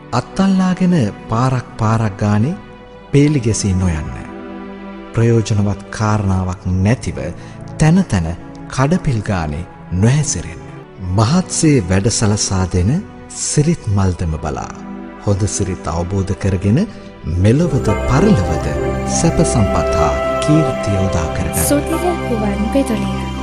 අත්තල්ලාගෙන පාරක් ගානේ පේලි ගැසී නොයන්න. ප්‍රයෝජනවත් කාරණාවක් නැතිව තැන තැන කඩපිල් ගානේ නොහැසිරෙන්න. මහත්සේ වැඩසලසා දෙන සිරිත් මල්දම බලා හොඳ සිරිත් අවබෝධ කරගෙන මෙලොවද පරලොවද සැප සම්පත් හා කීර්තිය උදා කරගන්න. සුතිර ගුවන් විදුලිය